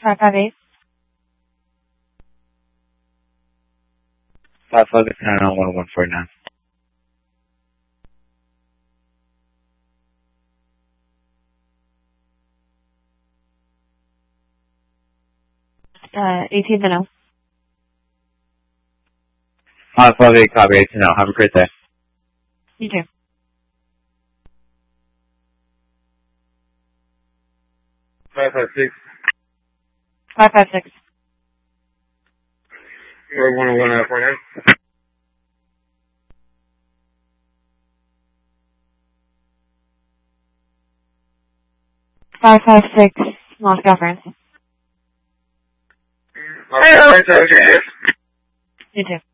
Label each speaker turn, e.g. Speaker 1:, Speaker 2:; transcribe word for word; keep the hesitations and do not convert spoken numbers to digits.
Speaker 1: five five eight.
Speaker 2: five five eight nine on one one four nine.
Speaker 1: Uh, eighteen to know.
Speaker 2: five five eight, copy eight to know. Have a great day.
Speaker 1: You too.
Speaker 3: five five six.
Speaker 1: five five six.
Speaker 3: Or one oh one out four nine.
Speaker 1: five five six, Moscow, France.
Speaker 3: Alright,
Speaker 1: You too.